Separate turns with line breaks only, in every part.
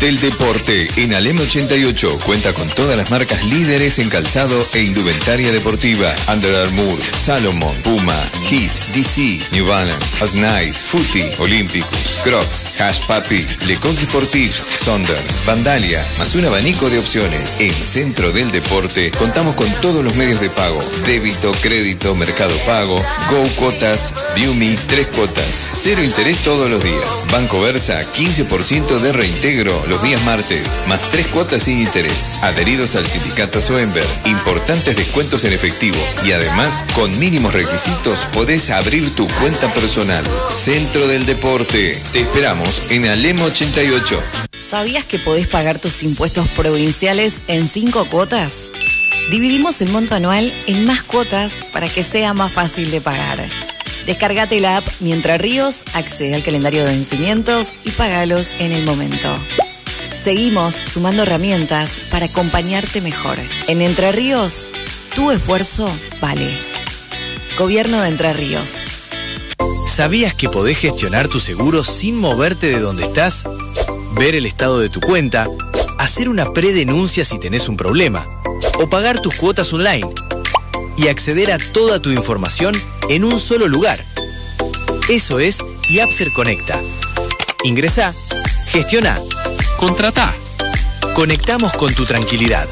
del Deporte en Alem 88 cuenta con todas las marcas líderes en calzado e indumentaria deportiva: Under Armour, Salomon, Puma, Heat, DC, New Balance, Adnice, Footy, Olympicus, Crocs, Hash Papi, Lecoq Sportif, Sonders, Vandalia, más un abanico de opciones. En Centro del Deporte contamos con todos los medios de pago: débito, crédito, mercado pago, Go Cuotas, ViewMe, 3 cuotas, 0 interés todos los días. Banco Versa, 15% de reintegro los días martes, más 3 cuotas sin interés. Adheridos al sindicato Soenber, importantes descuentos en efectivo y además, con mínimos requisitos, podés abrir tu cuenta personal. Centro del Deporte. Te esperamos en Alem 88.
¿Sabías que podés pagar tus impuestos provinciales en 5 cuotas? Dividimos el monto anual en más cuotas para que sea más fácil de pagar. Descárgate la app Mi Entre Ríos, accede al calendario de vencimientos y págalos en el momento. Seguimos sumando herramientas para acompañarte mejor. En Entre Ríos, tu esfuerzo vale. Gobierno de Entre Ríos.
¿Sabías que podés gestionar tu seguro sin moverte de donde estás? Ver el estado de tu cuenta, hacer una predenuncia si tenés un problema, o pagar tus cuotas online y acceder a toda tu información en un solo lugar. Eso es Yapser Conecta. Ingresá, gestiona, contratá. Conectamos con tu tranquilidad.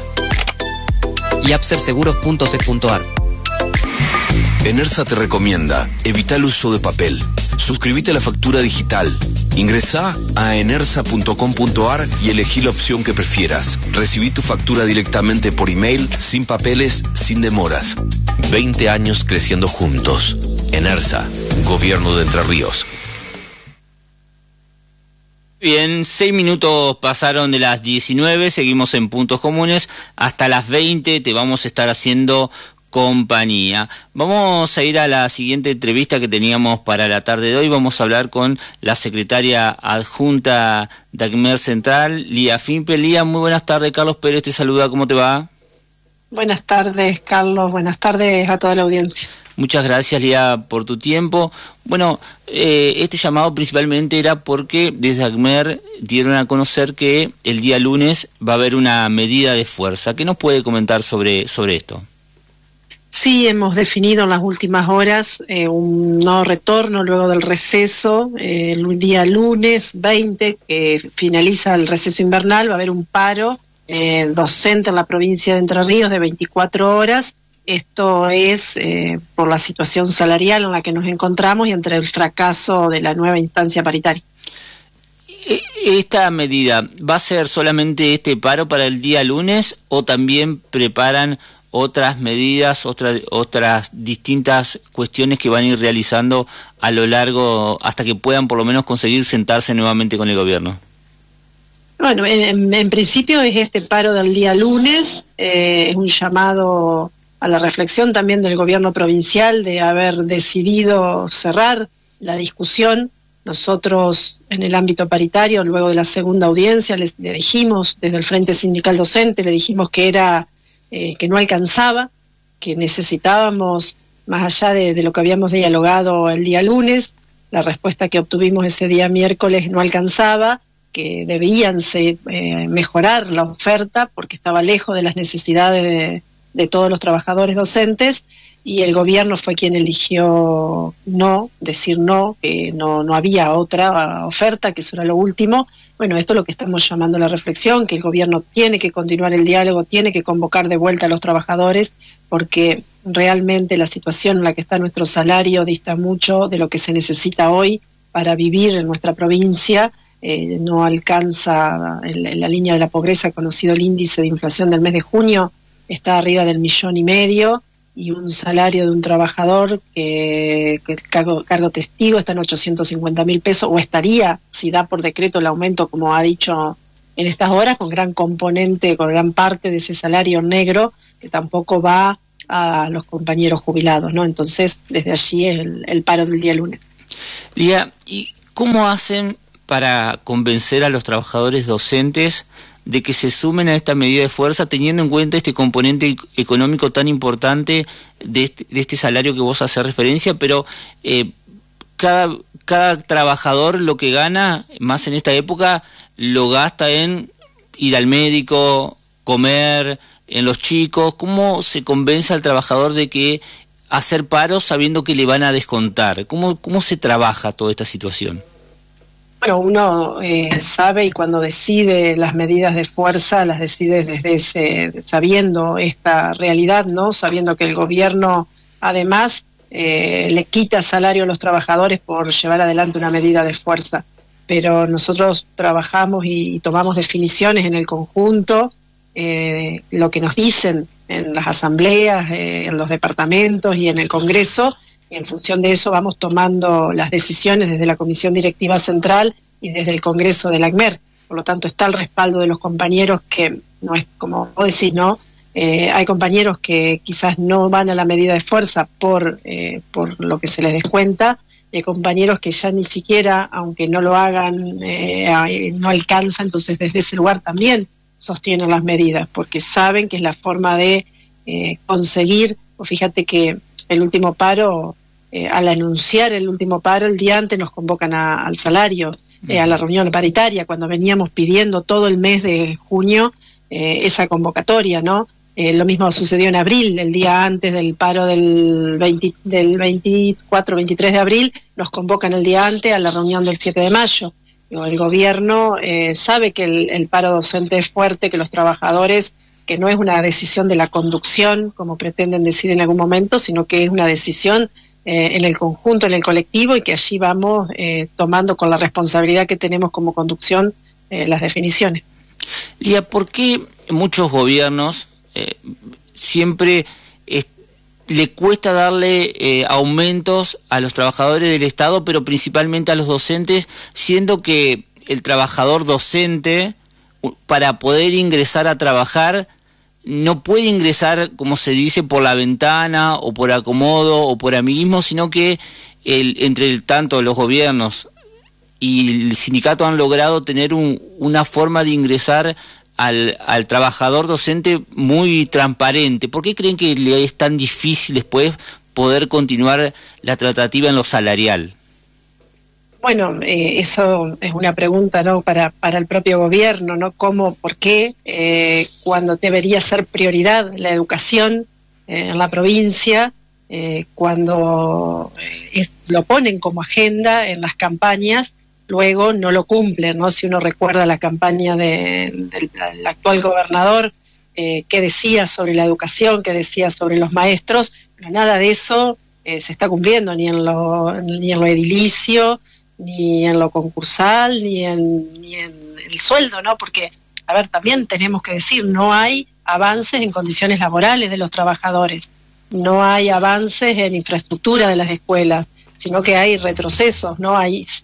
yapserseguros.sec.ar.
Enersa te recomienda: evita el uso de papel. Suscríbete a la factura digital. Ingresá a enersa.com.ar y elegí la opción que prefieras. Recibí tu factura directamente por email, sin papeles, sin demoras. 20 años creciendo juntos. Enersa, Gobierno de Entre Ríos.
Bien, 6 minutos pasaron de las 19, seguimos en Puntos Comunes. Hasta las 20 te vamos a estar haciendo compañía. Vamos a ir a la siguiente entrevista que teníamos para la tarde de hoy. Vamos a hablar con la secretaria adjunta de ACMER Central, Lía Fimpe. Lía, muy buenas tardes. Carlos Pérez te saluda. ¿Cómo te va?
Buenas tardes, Carlos. Buenas tardes a toda la audiencia.
Muchas gracias, Lía, por tu tiempo. Bueno, este llamado principalmente era porque desde ACMER dieron a conocer que el día lunes va a haber una medida de fuerza. ¿Qué nos puede comentar sobre esto?
Sí, hemos definido en las últimas horas un no retorno luego del receso. El día lunes 20, que finaliza el receso invernal, va a haber un paro docente en la provincia de Entre Ríos de 24 horas. Esto es por la situación salarial en la que nos encontramos y entre el fracaso de la nueva instancia paritaria.
¿Esta medida va a ser solamente este paro para el día lunes o también preparan otras medidas, otras distintas cuestiones que van a ir realizando a lo largo hasta que puedan por lo menos conseguir sentarse nuevamente con el gobierno?
Bueno, en principio es este paro del día lunes, es un llamado a la reflexión también del gobierno provincial de haber decidido cerrar la discusión. Nosotros en el ámbito paritario, luego de la segunda audiencia, le dijimos desde el Frente Sindical Docente, le dijimos que era que no alcanzaba, que necesitábamos, más allá de lo que habíamos dialogado el día lunes, la respuesta que obtuvimos ese día miércoles no alcanzaba, que debían mejorar la oferta porque estaba lejos de las necesidades de todos los trabajadores docentes, y el gobierno fue quien eligió decir no, que no había otra oferta, que eso era lo último. Bueno, esto es lo que estamos llamando la reflexión, que el gobierno tiene que continuar el diálogo, tiene que convocar de vuelta a los trabajadores, porque realmente la situación en la que está nuestro salario dista mucho de lo que se necesita hoy para vivir en nuestra provincia. No alcanza en la línea de la pobreza, conocido el índice de inflación del mes de junio, está arriba del 1,5 millones, y un salario de un trabajador que cargo testigo está en 850.000 pesos, o estaría, si da por decreto el aumento, como ha dicho en estas horas, con gran componente, con gran parte de ese salario negro, que tampoco va a los compañeros jubilados, ¿no? Entonces, desde allí es el paro del día lunes.
Lía, ¿y cómo hacen para convencer a los trabajadores docentes de que se sumen a esta medida de fuerza, teniendo en cuenta este componente económico tan importante de este salario que vos haces referencia, pero cada trabajador lo que gana, más en esta época, lo gasta en ir al médico, comer, en los chicos. ¿Cómo se convence al trabajador de que hacer paro sabiendo que le van a descontar? ¿Cómo se trabaja toda esta situación?
Bueno, uno sabe, y cuando decide las medidas de fuerza, las decide desde sabiendo esta realidad, ¿no? Sabiendo que el gobierno, además, le quita salario a los trabajadores por llevar adelante una medida de fuerza. Pero nosotros trabajamos y tomamos definiciones en el conjunto, lo que nos dicen en las asambleas, en los departamentos y en el Congreso, y en función de eso vamos tomando las decisiones desde la Comisión Directiva Central y desde el Congreso de la ACMER. Por lo tanto, está el respaldo de los compañeros, que no es como vos decís, ¿no? Hay compañeros que quizás no van a la medida de fuerza por lo que se les descuenta, y hay compañeros que ya ni siquiera, aunque no lo hagan, no alcanza. Entonces desde ese lugar también sostienen las medidas, porque saben que es la forma de conseguir. O fíjate que el último paro, al anunciar el último paro, el día antes nos convocan al salario, a la reunión paritaria, cuando veníamos pidiendo todo el mes de junio esa convocatoria, ¿no? Lo mismo sucedió en abril, el día antes del paro del 24-23 de abril, nos convocan el día antes a la reunión del 7 de mayo. El gobierno sabe que el paro docente es fuerte, que los trabajadores, que no es una decisión de la conducción, como pretenden decir en algún momento, sino que es una decisión en el conjunto, en el colectivo, y que allí vamos tomando con la responsabilidad que tenemos como conducción las definiciones.
Lía, ¿por qué muchos gobiernos siempre le cuesta darle aumentos a los trabajadores del Estado, pero principalmente a los docentes, siendo que el trabajador docente, para poder ingresar a trabajar, no puede ingresar, como se dice, por la ventana o por acomodo o por amiguismo, sino que entre tanto los gobiernos y el sindicato han logrado tener una forma de ingresar al trabajador docente muy transparente? ¿Por qué creen que le es tan difícil después poder continuar la tratativa en lo salarial?
Bueno, eso es una pregunta, ¿no?, para el propio gobierno, ¿no? ¿Cómo, por qué, cuando debería ser prioridad la educación en la provincia, cuando lo ponen como agenda en las campañas, luego no lo cumplen, ¿no? Si uno recuerda la campaña del actual gobernador, qué decía sobre la educación, qué decía sobre los maestros, pero nada de eso se está cumpliendo, ni en lo edilicio, ni en lo concursal, ni en el sueldo, ¿no? Porque, a ver, también tenemos que decir, no hay avances en condiciones laborales de los trabajadores, no hay avances en infraestructura de las escuelas, sino que hay retrocesos, ¿no?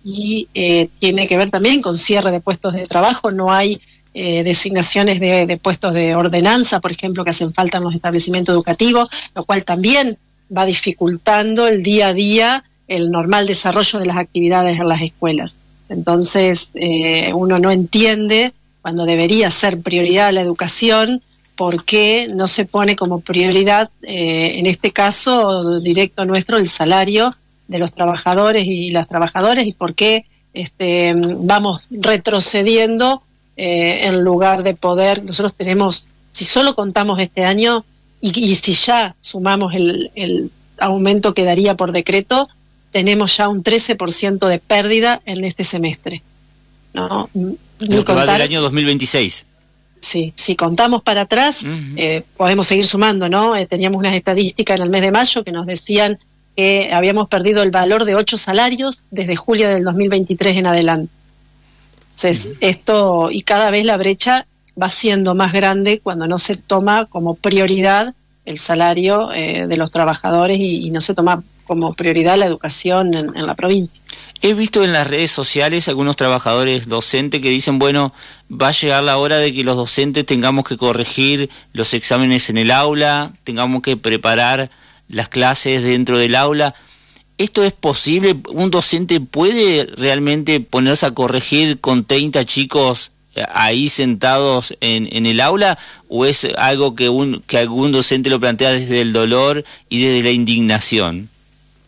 Tiene que ver también con cierre de puestos de trabajo, no hay designaciones de puestos de ordenanza, por ejemplo, que hacen falta en los establecimientos educativos, lo cual también va dificultando el día a día el normal desarrollo de las actividades en las escuelas. Entonces, uno no entiende, cuando debería ser prioridad la educación, por qué no se pone como prioridad, en este caso directo nuestro, el salario de los trabajadores y las trabajadoras, y por qué vamos retrocediendo en lugar de poder. Nosotros tenemos, si solo contamos este año, y si ya sumamos el aumento que daría por decreto, tenemos ya un 13% de pérdida en este semestre, ¿no?
Lo que va del año 2026.
Sí, si contamos para atrás, podemos seguir sumando, ¿no? Teníamos unas estadísticas en el mes de mayo que nos decían que habíamos perdido el valor de 8 salarios desde julio del 2023 en adelante. Entonces, esto, y cada vez la brecha va siendo más grande cuando no se toma como prioridad el salario de los trabajadores y no se toma como prioridad la educación en la provincia.
He visto en las redes sociales algunos trabajadores docentes que dicen, bueno, va a llegar la hora de que los docentes tengamos que corregir los exámenes en el aula, tengamos que preparar las clases dentro del aula. ¿Esto es posible? ¿Un docente puede realmente ponerse a corregir con 30 chicos ahí sentados en el aula? ¿O es algo que algún docente lo plantea desde el dolor y desde la indignación?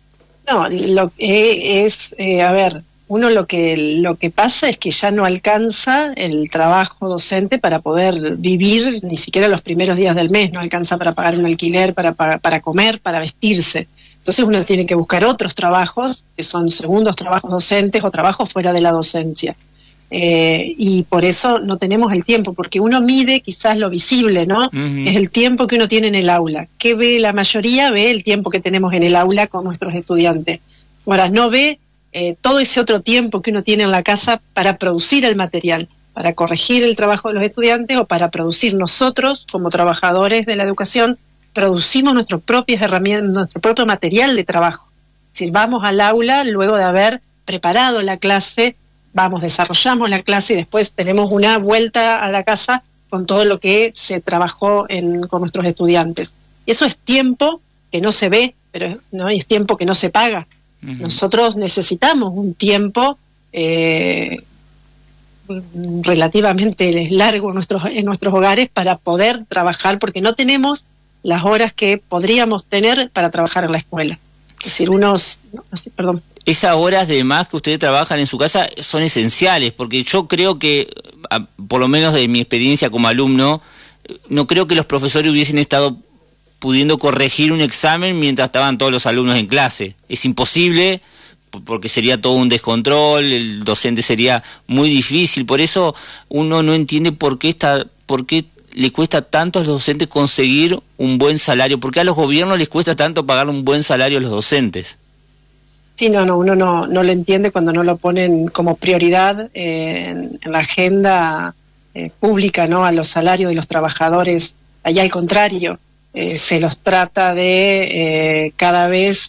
No, lo que es, a ver, uno lo que pasa es que ya no alcanza el trabajo docente para poder vivir ni siquiera los primeros días del mes, no alcanza para pagar un alquiler, para comer, para vestirse. Entonces uno tiene que buscar otros trabajos, que son segundos trabajos docentes o trabajos fuera de la docencia. Y por eso no tenemos el tiempo, porque uno mide quizás lo visible, ¿no? Uh-huh. Es el tiempo que uno tiene en el aula. ¿Qué ve la mayoría? Ve el tiempo que tenemos en el aula con nuestros estudiantes. Ahora, no ve todo ese otro tiempo que uno tiene en la casa para producir el material, para corregir el trabajo de los estudiantes o para producir nosotros, como trabajadores de la educación, producimos nuestras propias herramientas, nuestro propio material de trabajo. Es decir, vamos al aula luego de haber preparado la clase, desarrollamos la clase y después tenemos una vuelta a la casa con todo lo que se trabajó con nuestros estudiantes. Y eso es tiempo que no se ve, pero no es tiempo que no se paga. Uh-huh. Nosotros necesitamos un tiempo relativamente largo en nuestros hogares para poder trabajar, porque no tenemos las horas que podríamos tener para trabajar en la escuela. Es decir,
esas horas de más que ustedes trabajan en su casa son esenciales, porque yo creo que, por lo menos de mi experiencia como alumno, no creo que los profesores hubiesen estado pudiendo corregir un examen mientras estaban todos los alumnos en clase. Es imposible, porque sería todo un descontrol, el docente sería muy difícil. Por eso uno no entiende por qué le cuesta tanto a los docentes conseguir un buen salario. ¿Por qué a los gobiernos les cuesta tanto pagar un buen salario a los docentes?
Sí, uno no lo entiende cuando no lo ponen como prioridad en la agenda pública, ¿no? A los salarios de los trabajadores. Allá al contrario, se los trata de cada vez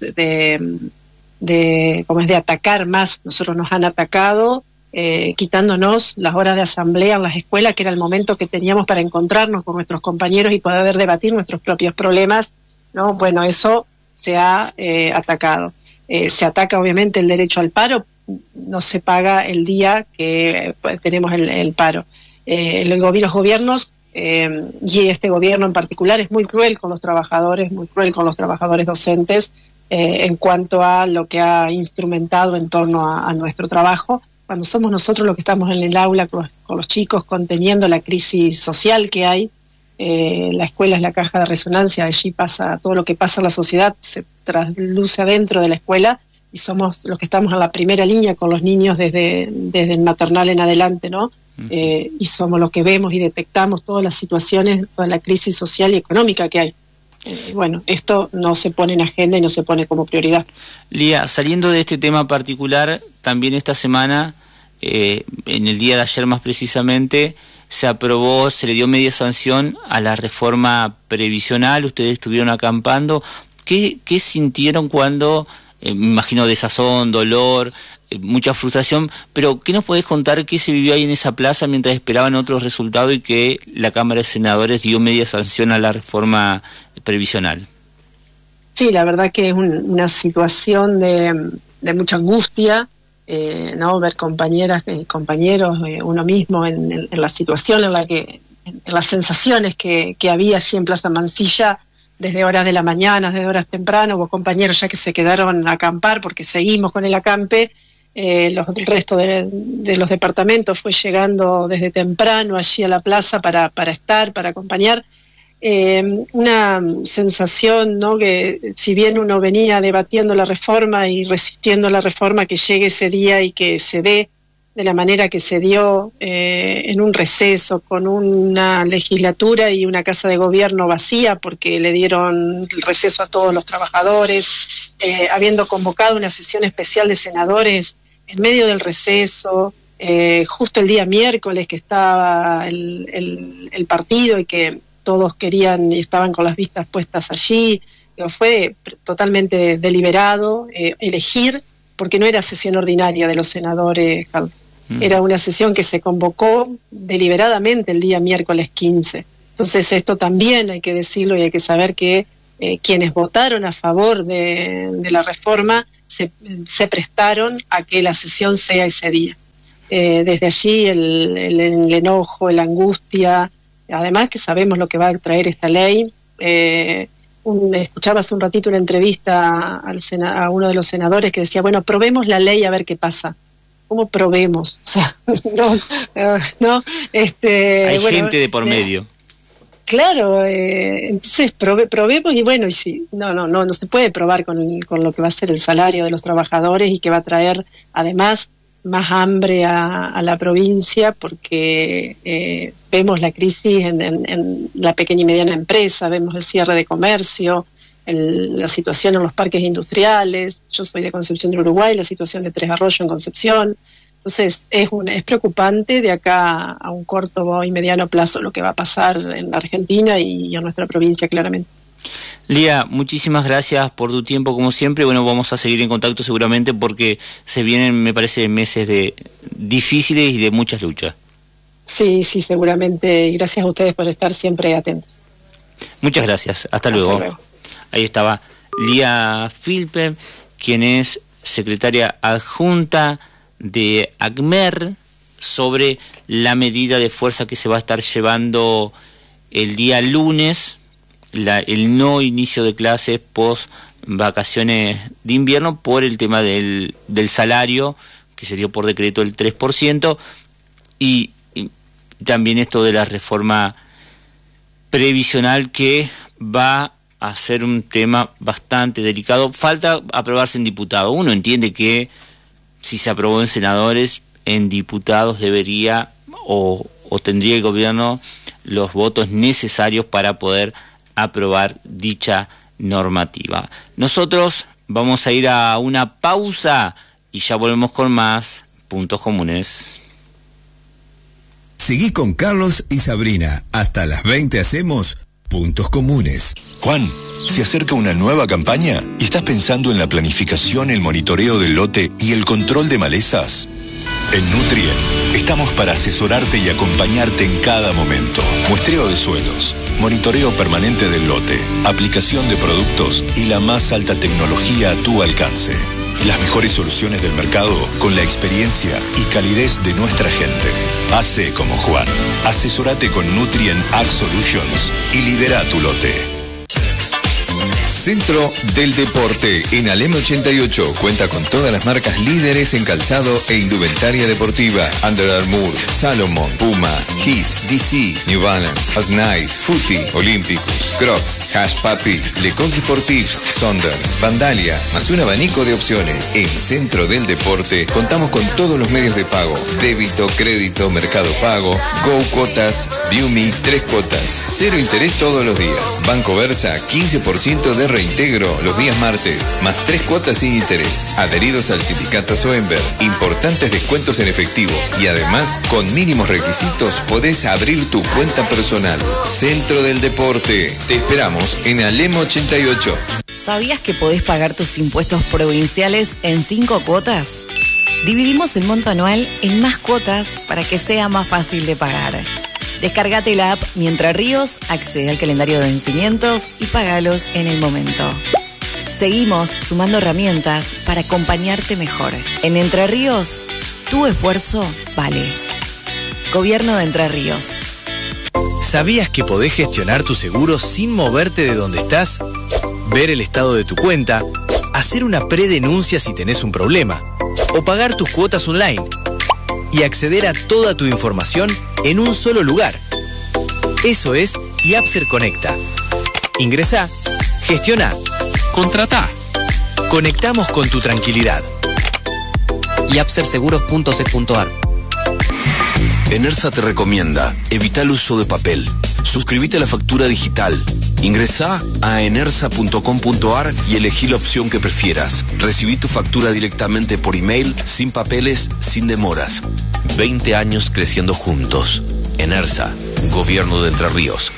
de atacar más. Nosotros nos han atacado quitándonos las horas de asamblea en las escuelas, que era el momento que teníamos para encontrarnos con nuestros compañeros y poder debatir nuestros propios problemas, ¿no? Bueno, eso se ha atacado. Se ataca obviamente el derecho al paro, no se paga el día que tenemos el paro. Los gobiernos, y este gobierno en particular, es muy cruel con los trabajadores, muy cruel con los trabajadores docentes en cuanto a lo que ha instrumentado en torno a nuestro trabajo, cuando somos nosotros los que estamos en el aula con los chicos conteniendo la crisis social que hay. La escuela es la caja de resonancia, allí pasa todo lo que pasa en la sociedad, se trasluce adentro de la escuela y somos los que estamos en la primera línea con los niños desde el maternal en adelante, ¿no? Uh-huh. Y somos los que vemos y detectamos todas las situaciones, toda la crisis social y económica que hay. Bueno, esto no se pone en agenda y no se pone como prioridad.
Lía, saliendo de este tema particular, también esta semana, en el día de ayer más precisamente, se le dio media sanción a la reforma previsional. Ustedes estuvieron acampando. ¿Qué sintieron cuando, me imagino desazón, dolor, mucha frustración, pero qué nos podés contar qué se vivió ahí en esa plaza mientras esperaban otros resultados y que la Cámara de Senadores dio media sanción a la reforma previsional?
Sí, la verdad que es una situación de mucha angustia, ¿no? Ver compañeras y compañeros, uno mismo en la situación en las sensaciones que había allí en Plaza Mansilla desde horas de la mañana, desde horas tempranas. Hubo compañeros ya que se quedaron a acampar porque seguimos con el acampe. El resto de los departamentos fue llegando desde temprano allí a la plaza para acompañar. Una sensación, ¿no? Que si bien uno venía debatiendo la reforma y resistiendo la reforma, que llegue ese día y que se dé de la manera que se dio, en un receso, con una legislatura y una casa de gobierno vacía porque le dieron el receso a todos los trabajadores, habiendo convocado una sesión especial de senadores en medio del receso, justo el día miércoles que estaba el partido y que todos querían y estaban con las vistas puestas allí. Fue totalmente deliberado elegir, porque no era sesión ordinaria de los senadores, era una sesión que se convocó deliberadamente el día miércoles 15. Entonces esto también hay que decirlo y hay que saber que quienes votaron a favor de la reforma se prestaron a que la sesión sea ese día. Desde allí el enojo, la angustia, además que sabemos lo que va a traer esta ley, escuchaba hace un ratito una entrevista a uno de los senadores que decía, bueno, probemos la ley a ver qué pasa. ¿Cómo probemos? O sea, no,
hay
bueno,
gente de por medio.
Claro, entonces probemos y bueno, y sí, no se puede probar con lo que va a ser el salario de los trabajadores y que va a traer además más hambre a la provincia, porque vemos la crisis en la pequeña y mediana empresa, vemos el cierre de comercio, la situación en los parques industriales. Yo soy de Concepción del Uruguay, la situación de Tres Arroyos en Concepción. Entonces es preocupante de acá a un corto y mediano plazo lo que va a pasar en la Argentina y en nuestra provincia, claramente.
Lía, muchísimas gracias por tu tiempo como siempre. Bueno, vamos a seguir en contacto seguramente porque se vienen, me parece, meses difíciles y de muchas luchas.
Sí, seguramente. Y gracias a ustedes por estar siempre atentos.
Muchas gracias. Hasta luego. Ahí estaba Lía Filpe, quien es secretaria adjunta de ACMER, sobre la medida de fuerza que se va a estar llevando el día lunes, el no inicio de clases post vacaciones de invierno por el tema del salario, que se dio por decreto el 3%, y también esto de la reforma previsional, que va a ser un tema bastante delicado. Falta aprobarse en diputados. Uno entiende que si se aprobó en senadores, en diputados debería o tendría el gobierno los votos necesarios para poder aprobar dicha normativa. Nosotros vamos a ir a una pausa y ya volvemos con más Puntos Comunes.
Seguí con Carlos y Sabrina. Hasta las 20 hacemos Puntos Comunes.
Juan, se acerca una nueva campaña y estás pensando en la planificación, el monitoreo del lote y el control de malezas. En Nutrien estamos para asesorarte y acompañarte en cada momento. Muestreo de suelos, monitoreo permanente del lote, aplicación de productos y la más alta tecnología a tu alcance. Las mejores soluciones del mercado con la experiencia y calidez de nuestra gente. Hace como Juan. Asesorate con Nutrien Ag Solutions y lidera tu lote.
Centro del Deporte en Alem 88 cuenta con todas las marcas líderes en calzado e indumentaria deportiva: Under Armour, Salomon, Puma, Heat, DC, New Balance, Nice, Footy, Olympicus, Crocs, Hash Papi, Lecoq Sportif, Sonders, Vandalia, más un abanico de opciones. En Centro del Deporte contamos con todos los medios de pago: débito, crédito, mercado pago, Go Cuotas, ViewMe, 3 cuotas, 0 interés todos los días. Banco Versa, 15% de reintegro los días martes, más 3 cuotas sin interés. Adheridos al sindicato Soenber, importantes descuentos en efectivo y además, con mínimos requisitos, podés abrir tu cuenta personal. Centro del Deporte. Te esperamos en Alem 88.
¿Sabías que podés pagar tus impuestos provinciales en 5 cuotas? Dividimos el monto anual en más cuotas para que sea más fácil de pagar. Descargate la app Mi Entre Ríos, accede al calendario de vencimientos y págalos en el momento. Seguimos sumando herramientas para acompañarte mejor. En Entre Ríos, tu esfuerzo vale. Gobierno de Entre Ríos.
¿Sabías que podés gestionar tu seguro sin moverte de donde estás? Ver el estado de tu cuenta, hacer una predenuncia si tenés un problema, o pagar tus cuotas online, y acceder a toda tu información en un solo lugar. Eso es Yapser Conecta. Ingresá, gestiona, contratá. Conectamos con tu tranquilidad.
yapserseguros.c.ar.
ENERSA te recomienda: evita el uso de papel. Suscríbete a la factura digital. Ingresá a enersa.com.ar y elegí la opción que prefieras. Recibí tu factura directamente por email, sin papeles, sin demoras. 20 años creciendo juntos. ENERSA, Gobierno de Entre Ríos.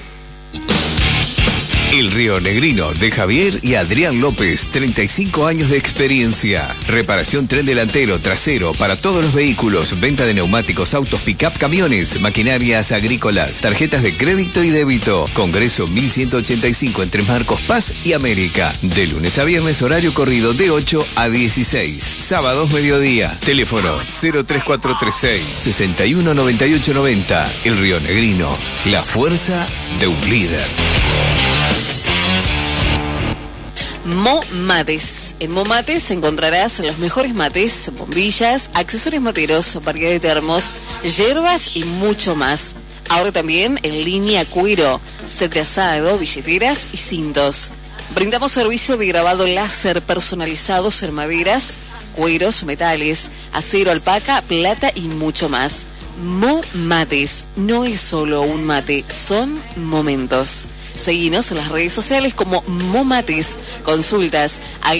El Río Negrino, de Javier y Adrián López, 35 años de experiencia. Reparación tren delantero, trasero, para todos los vehículos, venta de neumáticos, autos, pick-up, camiones, maquinarias agrícolas, tarjetas de crédito y débito. Congreso 1185 entre Marcos Paz y América. De lunes a viernes, horario corrido de 8 a 16. Sábados, mediodía. Teléfono 03436 619890. El Río Negrino, la fuerza de un líder.
Mo Mates. En Mo Mates encontrarás los mejores mates, bombillas, accesorios materos, variedad de termos, hierbas y mucho más. Ahora también en línea cuero, set de asado, billeteras y cintos. Brindamos servicio de grabado láser personalizados en maderas, cueros, metales, acero, alpaca, plata y mucho más. Mo Mates no es solo un mate, son momentos. Seguinos en las redes sociales como Mo Mates. Consultas al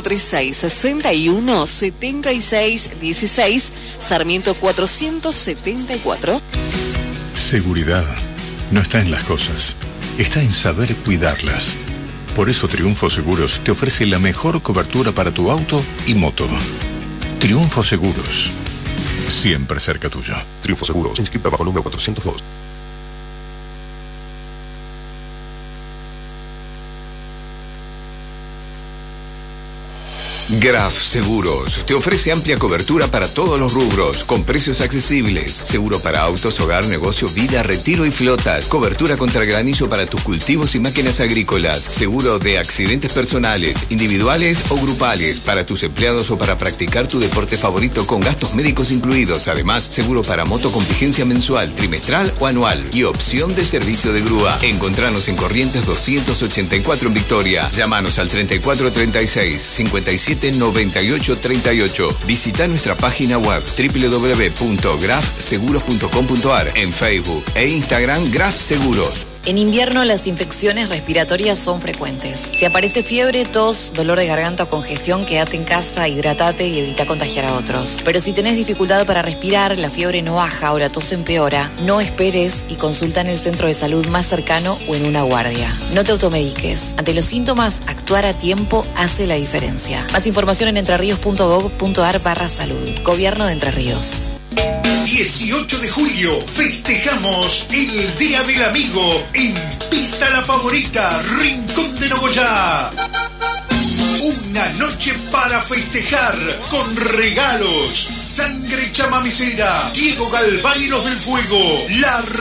3436-617616, Sarmiento 474.
Seguridad no está en las cosas, está en saber cuidarlas. Por eso Triunfo Seguros te ofrece la mejor cobertura para tu auto y moto. Triunfo Seguros, siempre cerca tuyo.
Triunfo Seguros, inscrita bajo número 402.
Graf Seguros te ofrece amplia cobertura para todos los rubros, con precios accesibles. Seguro para autos, hogar, negocio, vida, retiro y flotas. Cobertura contra granizo para tus cultivos y máquinas agrícolas. Seguro de accidentes personales, individuales o grupales, para tus empleados o para practicar tu deporte favorito con gastos médicos incluidos. Además, seguro para moto con vigencia mensual, trimestral o anual. Y opción de servicio de grúa. Encontranos en Corrientes 284 en Victoria. Llámanos al 3436-579838. Visita nuestra página web www.grafseguros.com.ar, en Facebook e Instagram Graf Seguros.
En invierno las infecciones respiratorias son frecuentes. Si aparece fiebre, tos, dolor de garganta o congestión, quédate en casa, hidratate y evita contagiar a otros. Pero si tenés dificultad para respirar, la fiebre no baja o la tos empeora, no esperes y consulta en el centro de salud más cercano o en una guardia. No te automediques. Ante los síntomas, actuar a tiempo hace la diferencia. Más información en entrerríos.gov.ar/salud. Gobierno de Entre Ríos.
18 de julio festejamos el Día del Amigo en Pista La Favorita, Rincón de Nogoyá. Una noche para festejar con regalos. Sangre Chamamecera, Diego Galván y los del Fuego. La